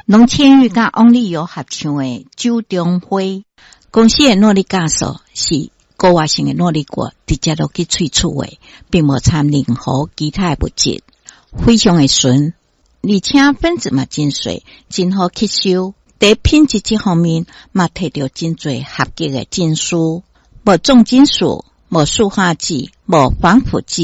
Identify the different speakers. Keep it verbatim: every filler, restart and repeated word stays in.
Speaker 1: 农千玉甲王立友合唱的酒中花，公司的努力加速是高活性的努力果直接落去萃取的，并无掺任何其他的物质，非常的纯，而且分子嘛真细，真好吸收。在品质这方面，嘛摕到真侪合格的证书，无重金属，无塑化剂，无防腐剂。